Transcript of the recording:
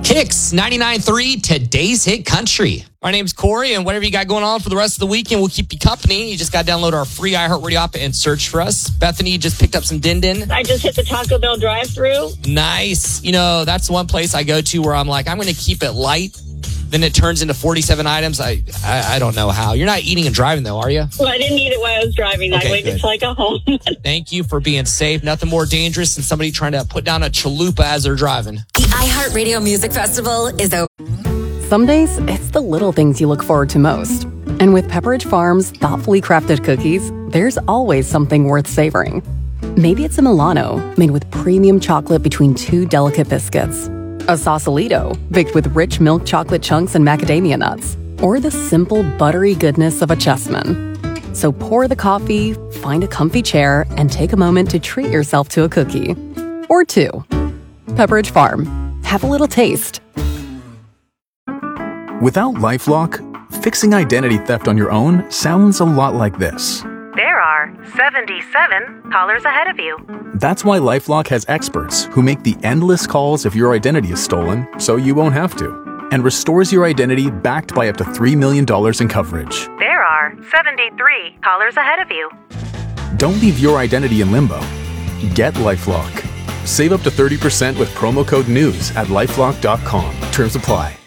Kicks 99.3, today's hit country. My name's Corey, and whatever you got going on for the rest of the weekend, we'll keep you company. You just got to download our free iHeartRadio app and search for us. Bethany just picked up some Din Din. I just hit the Taco Bell drive-thru. Nice. You know, that's one place I go to where I'm like, I'm going to keep it light. Then it turns into 47 items. I don't know how. You're not eating and driving, though, are you? Well, I didn't eat it while I was driving. Okay, I waited until I got home. Thank you for being safe. Nothing more dangerous than somebody trying to put down a chalupa as they're driving. The iHeartRadio Music Festival is over. Some days, it's the little things you look forward to most. And with Pepperidge Farm's thoughtfully crafted cookies, there's always something worth savoring. Maybe it's a Milano, made with premium chocolate between two delicate biscuits. A Sausalito, baked with rich milk chocolate chunks and macadamia nuts. Or the simple, buttery goodness of a Chessman. So pour the coffee, find a comfy chair, and take a moment to treat yourself to a cookie. Or two. Pepperidge Farm. Have a little taste. Without LifeLock, fixing identity theft on your own sounds a lot like this. There are 77 callers ahead of you. That's why LifeLock has experts who make the endless calls if your identity is stolen, so you won't have to, and restores your identity backed by up to $3 million in coverage. There are 73 callers ahead of you. Don't leave your identity in limbo. Get LifeLock. Save up to 30% with promo code NEWS at LifeLock.com. Terms apply.